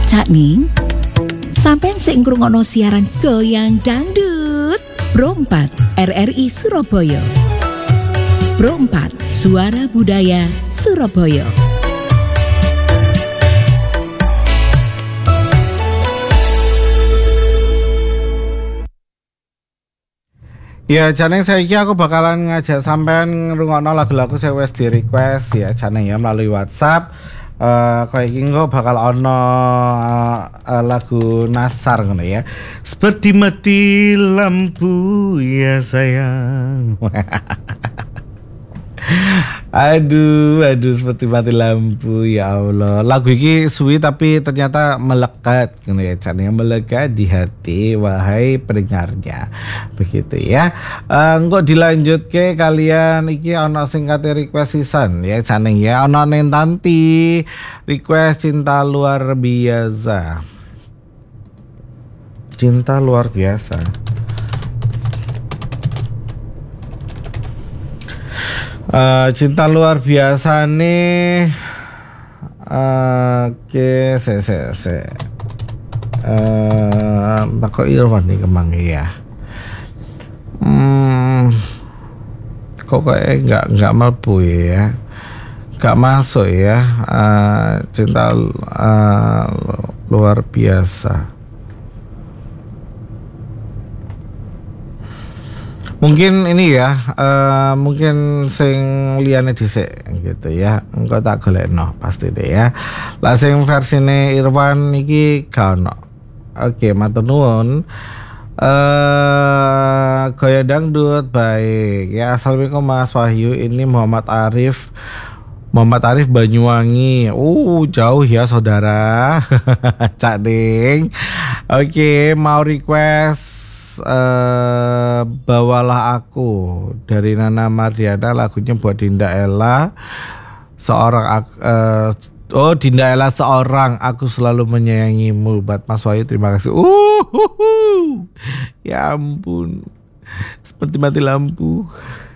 Cak Ning, sampean sing ngrungokno siaran Goyang Dangdut Pro 4 RRI Surabaya. Pro 4 Suara Budaya Surabaya. Ya, jane saiki aku bakalan ngajak sampean ngrungokno lagu-lagu sing wis di request ya jane ya melalui WhatsApp. Kayak iki kok bakal ono lagu Nasar ngono ya. Seperti mati lampu ya sayang. Aduh, seperti mati lampu ya Allah. Lagu ini suwi tapi ternyata melekat gitu ya, caranya melekat di hati wahai pendengarnya. Begitu ya. Engko dilanjut ke kalian iki ono singkat request sisan ya jane ya. Ono Nentanti request cinta luar biasa. Cinta luar biasa. Cinta luar biasa nih. Oke, kok Irwan nih kemang ya. Kok kayak nggak mampu ya, nggak masuk ya. Cinta luar biasa. Mungkin ini ya, mungkin sing liyane dhisik gitu ya. Engko tak golekno pasti deh ya. Lah sing versine Irwan iki gak ono. Oke, matur nuwun. Goyang Dangdut baik. Ya, assalamualaikum Mas Wahyu. Ini Muhammad Arif Banyuwangi. Jauh ya saudara. Cak Ding. Oke, mau request Bawalah Aku dari Nana Mardiana, lagunya buat Dinda Ella Dinda Ella seorang aku selalu menyayangimu buat Mas Wahyu, terima kasih. Ya ampun, seperti mati lampu.